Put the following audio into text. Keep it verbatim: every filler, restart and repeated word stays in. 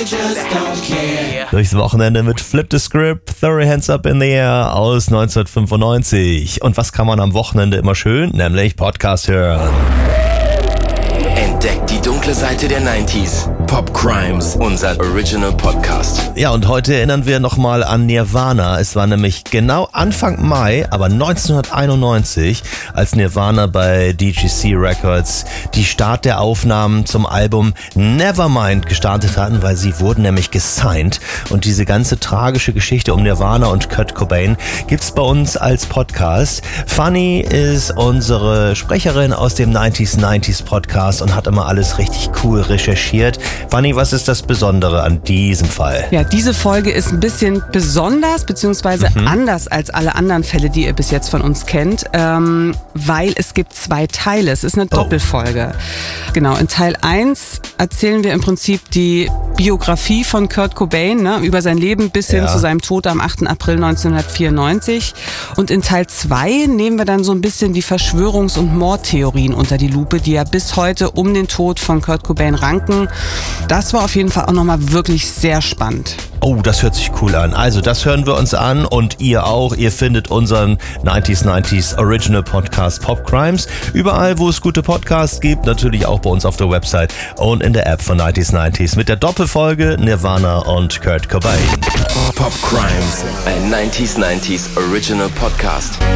Durchs Wochenende mit Flip the Script, Throw Your Hands Up in the Air aus neunzehnhundertfünfundneunzig. Und was kann man am Wochenende immer schön? Nämlich Podcast hören. Entdeckt die dunkle Seite der neunziger. Pop Crimes, unser Original Podcast. Ja, und heute erinnern wir nochmal an Nirvana. Es war nämlich genau Anfang Mai, aber neunzehnhunderteinundneunzig, als Nirvana bei D G C Records die Start der Aufnahmen zum Album Nevermind gestartet hatten, weil sie wurden nämlich gesigned. Und diese ganze tragische Geschichte um Nirvana und Kurt Cobain gibt's bei uns als Podcast. Fanny ist unsere Sprecherin aus dem neunziger neunziger Podcast und hat immer alles richtig cool recherchiert. Fanny, was ist das Besondere an diesem Fall? Ja, diese Folge ist ein bisschen besonders, beziehungsweise mhm. anders als alle anderen Fälle, die ihr bis jetzt von uns kennt, ähm, weil es gibt zwei Teile. Es ist eine oh. Doppelfolge. Genau, in Teil eins erzählen wir im Prinzip die Biografie von Kurt Cobain, ne, über sein Leben bis hin ja. zu seinem Tod am achten April neunzehnhundertvierundneunzig. Und in Teil zwei nehmen wir dann so ein bisschen die Verschwörungs- und Mordtheorien unter die Lupe, die ja bis heute um den Tod von Kurt Cobain ranken. Das war auf jeden Fall auch nochmal wirklich sehr spannend. Oh, das hört sich cool an. Also das hören wir uns an und ihr auch. Ihr findet unseren neunziger neunziger Original Podcast Pop Crimes überall, wo es gute Podcasts gibt. Natürlich auch bei uns auf der Website und in der App von neunziger neunziger mit der Doppelfolge Nirvana und Kurt Cobain. Pop Crimes, ein neunziger neunziger Original Podcast.